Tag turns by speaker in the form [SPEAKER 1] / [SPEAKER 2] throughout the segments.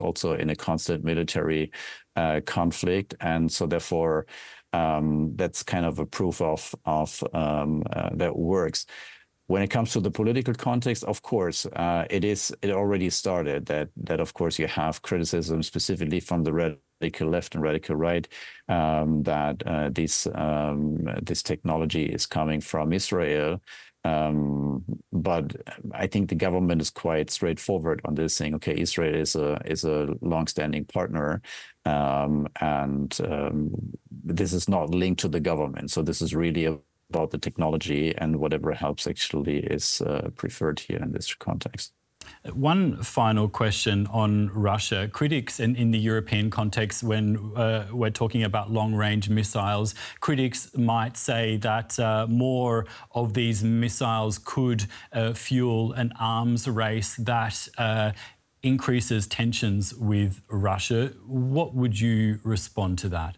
[SPEAKER 1] also in a constant military conflict. And so therefore, that's kind of a proof of that works. When it comes to the political context, of course, it already started that of course you have criticism specifically from the radical left and radical right that this technology is coming from Israel. But I think the government is quite straightforward on this, saying, okay, Israel is a longstanding partner, and this is not linked to the government. So this is really about the technology, and whatever helps actually is preferred here in this context.
[SPEAKER 2] One final question on Russia. Critics in the European context, when we're talking about long-range missiles, critics might say that more of these missiles could fuel an arms race that increases tensions with Russia. What would you respond to that?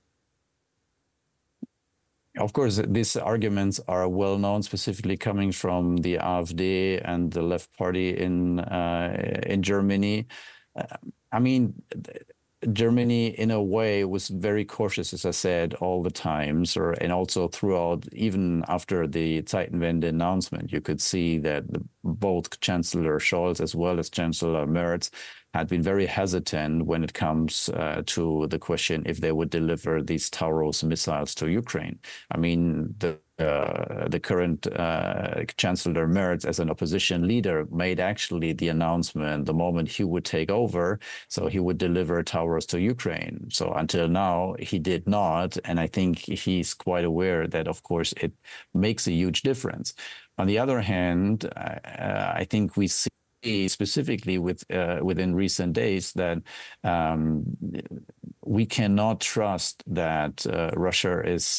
[SPEAKER 1] Of course, these arguments are well known, specifically coming from the AfD and the left party in Germany. I mean, Germany, in a way, was very cautious, as I said, all the time. And also throughout, even after the Zeitenwende announcement, you could see that both Chancellor Scholz as well as Chancellor Merz had been very hesitant when it comes to the question if they would deliver these Taurus missiles to Ukraine. I mean, the current Chancellor Merz, as an opposition leader, made actually the announcement the moment he would take over, so he would deliver Taurus to Ukraine. So until now, he did not, and I think he's quite aware that, of course, it makes a huge difference. On the other hand, I think we see specifically within recent days that we cannot trust that Russia is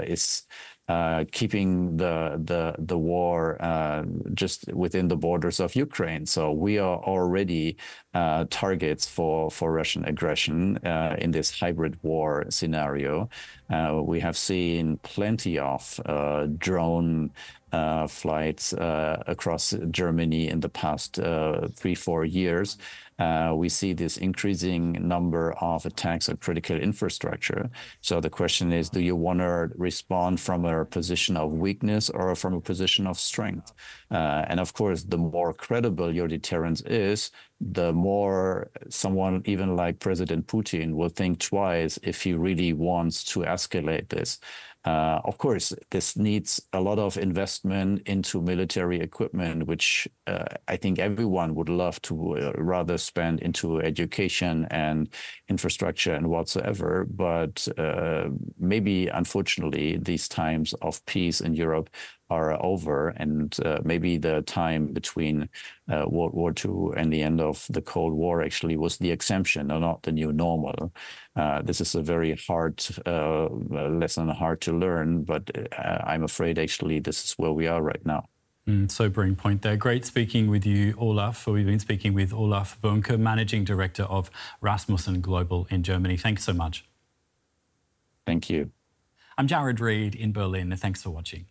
[SPEAKER 1] keeping the war just within the borders of Ukraine. So we are already targets for Russian aggression in this hybrid war scenario. We have seen plenty of drone flights across Germany in the past 3-4 years. We see this increasing number of attacks on critical infrastructure. So the question is, do you want to respond from a position of weakness or from a position of strength? And of course, the more credible your deterrence is, the more someone even like President Putin will think twice if he really wants to escalate this. Of course, this needs a lot of investment into military equipment, which I think everyone would love to rather spend into education and infrastructure and whatsoever. But maybe, unfortunately, these times of peace in Europe are over, and maybe the time between World War II and the end of the Cold War actually was the exemption and not the new normal. This is a very hard lesson, hard to learn, but I'm afraid actually this is where we are right now.
[SPEAKER 2] Sobering point there. Great speaking with you, Olaf. We've been speaking with Olaf Bunke, Managing Director of Rasmussen Global in Germany. Thanks so much.
[SPEAKER 1] Thank you.
[SPEAKER 2] I'm Jared Reed in Berlin. Thanks for watching.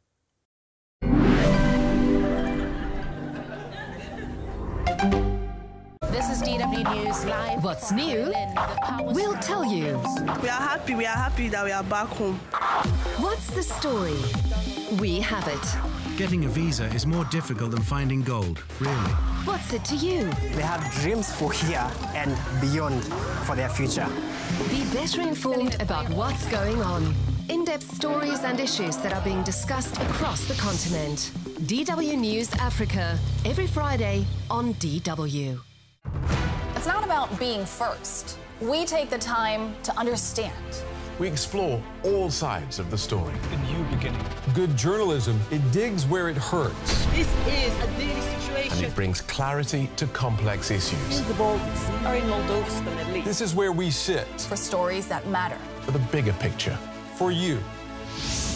[SPEAKER 3] This is DW News Live.
[SPEAKER 4] What's new? We'll tell you.
[SPEAKER 5] We are happy that we are back home.
[SPEAKER 4] What's the story? We have it.
[SPEAKER 6] Getting a visa is more difficult than finding gold, really.
[SPEAKER 4] What's it to you?
[SPEAKER 7] They have dreams for here and beyond for their future.
[SPEAKER 4] Be better informed about what's going on. In-depth stories and issues that are being discussed across the continent. DW News Africa, every Friday on DW.
[SPEAKER 3] It's not about being first. We take the time to understand.
[SPEAKER 8] We explore all sides of the story.
[SPEAKER 9] A new beginning. Good journalism, it digs where it hurts.
[SPEAKER 5] This is a daily situation.
[SPEAKER 8] And it brings clarity to complex issues.
[SPEAKER 5] The Baltics are in Moldova, the Middle East.
[SPEAKER 9] This is where we sit.
[SPEAKER 3] For stories that matter.
[SPEAKER 8] For the bigger picture.
[SPEAKER 9] For you.